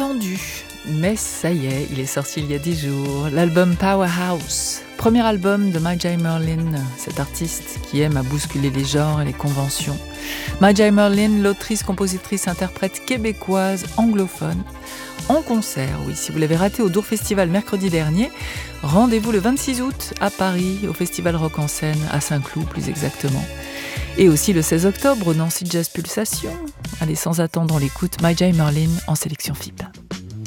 attendu, mais ça y est, il est sorti il y a 10 jours, l'album Powerhouse, premier album de Majai Merlin, cet artiste qui aime à bousculer les genres et les conventions. Majai Merlin, l'autrice, compositrice, interprète québécoise anglophone, en concert, oui, si vous l'avez raté au Dour Festival mercredi dernier, rendez-vous le 26 août à Paris, au Festival Rock en Seine, à Saint-Cloud plus exactement. Et aussi le 16 octobre au Nancy Jazz Pulsation. Allez, sans attendre, on l'écoute, Majai Merlin en sélection FIP.